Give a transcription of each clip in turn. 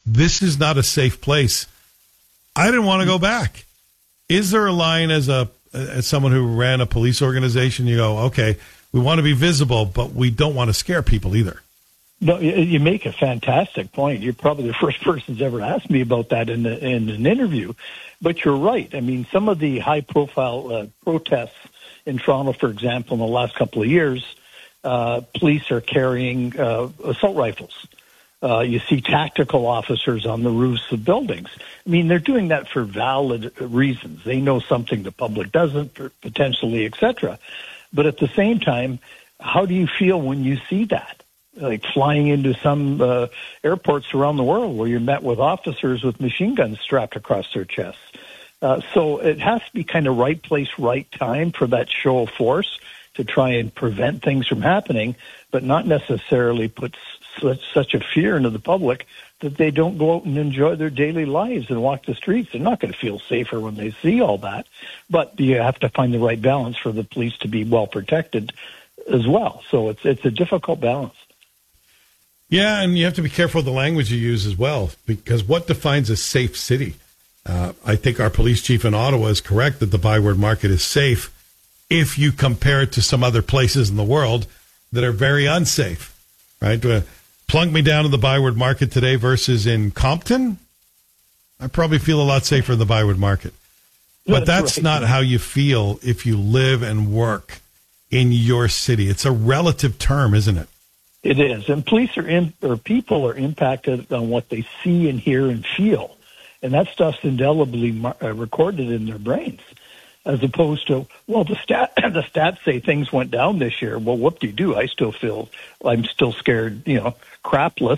this is not a safe place, I didn't want to go back. Is there a line as someone who ran a police organization, you go, okay, we want to be visible, but we don't want to scare people either? No, you make a fantastic point. You're probably the first person who's ever asked me about that in an interview. But you're right. I mean, some of the high-profile protests in Toronto, for example, in the last couple of years, police are carrying assault rifles. You see tactical officers on the roofs of buildings. I mean, they're doing that for valid reasons. They know something the public doesn't, potentially, etc. But at the same time, how do you feel when you see that? Like flying into some airports around the world where you're met with officers with machine guns strapped across their chests. So it has to be kind of right place, right time for that show of force to try and prevent things from happening, but not necessarily put such a fear into the public that they don't go out and enjoy their daily lives and walk the streets. They're not going to feel safer when they see all that. But you have to find the right balance for the police to be well protected as well. So it's a difficult balance. Yeah, and you have to be careful of the language you use as well, because what defines a safe city? I think our police chief in Ottawa is correct that the Byward Market is safe if you compare it to some other places in the world that are very unsafe, right? Plunk me down to the Byward Market today versus in Compton, I probably feel a lot safer in the Byward Market. But that's right. Not how you feel if you live and work in your city. It's a relative term, isn't it? It is, and police people are impacted on what they see and hear and feel, and that stuff's indelibly recorded in their brains, as opposed to, well, the stats say things went down this year. Well, what do you do? I'm still scared, crapless.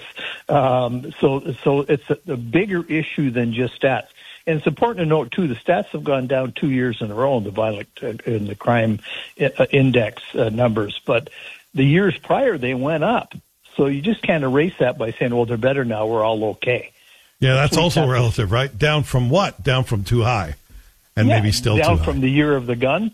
So it's a bigger issue than just stats. And it's important to note too, the stats have gone down 2 years in a row in the crime index numbers, but the years prior, they went up. So you just can't erase that by saying, well, they're better now, we're all okay. Yeah, that's also relative, right? Down from what? Down from too high. And maybe still down too high. From the year of the gun,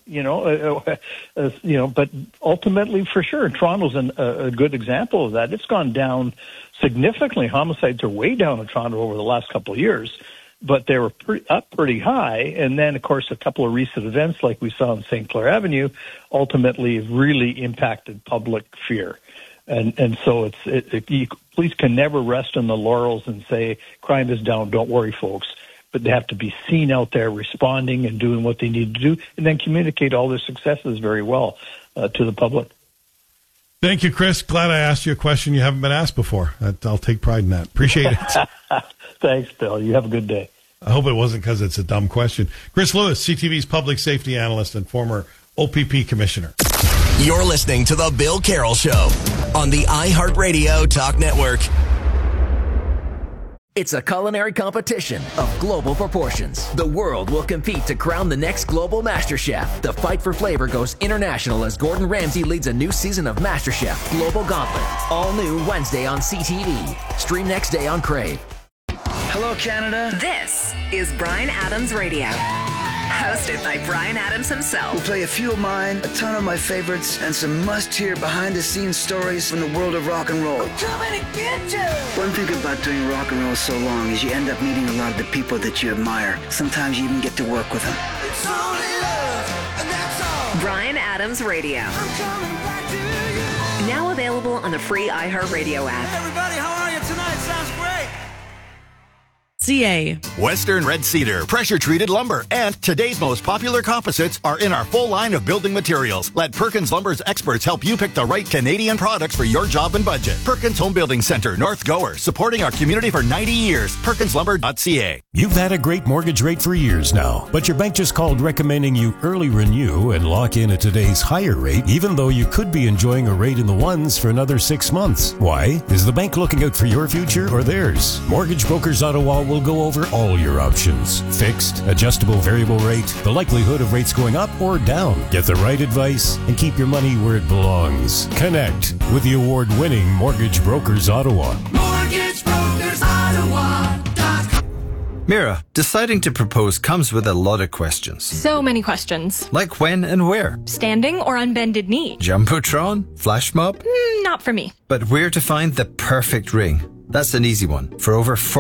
but ultimately, for sure, Toronto's a good example of that. It's gone down significantly. Homicides are way down in Toronto over the last couple of years, but they were up pretty high. And then, of course, a couple of recent events like we saw on St. Clair Avenue ultimately really impacted public fear. And so police can never rest on the laurels and say, crime is down, don't worry, folks. But they have to be seen out there responding and doing what they need to do, and then communicate all their successes very well to the public. Thank you, Chris. Glad I asked you a question you haven't been asked before. I'll take pride in that. Appreciate it. Thanks, Bill. You have a good day. I hope it wasn't because it's a dumb question. Chris Lewis, CTV's public safety analyst and former OPP commissioner. You're listening to The Bill Carroll Show on the iHeartRadio Talk Network. It's a culinary competition of global proportions. The world will compete to crown the next global MasterChef. The fight for flavor goes international as Gordon Ramsay leads a new season of MasterChef Global Gauntlet. All new Wednesday on CTV. Stream next day on Crave. Hello, Canada. This is Bryan Adams Radio. Hosted by Bryan Adams himself. We'll play a few of mine, a ton of my favorites, and some must-hear behind-the-scenes stories from the world of rock and roll. I'm coming to get you! One thing about doing rock and roll so long is you end up meeting a lot of the people that you admire. Sometimes you even get to work with them. It's only love, and that's all. Bryan Adams Radio. I'm coming back to you. Now available on the free iHeartRadio app. Hey everybody, how are you tonight? Sounds great. CA. Western Red Cedar, pressure-treated lumber, and today's most popular composites are in our full line of building materials. Let Perkins Lumber's experts help you pick the right Canadian products for your job and budget. Perkins Home Building Center, North Gower, supporting our community for 90 years. PerkinsLumber.ca. You've had a great mortgage rate for years now, but your bank just called recommending you early renew and lock in at today's higher rate, even though you could be enjoying a rate in the ones for another 6 months. Why? Is the bank looking out for your future or theirs? Mortgage Brokers Ottawa will go over all your options. Fixed, adjustable variable rate, the likelihood of rates going up or down. Get the right advice and keep your money where it belongs. Connect with the award-winning Mortgage Brokers Ottawa. Mortgage Brokers Ottawa. Mira, deciding to propose comes with a lot of questions. So many questions. Like when and where? Standing or on bended knee? Jumbotron? Flash mob? Not for me. But where to find the perfect ring? That's an easy one. For over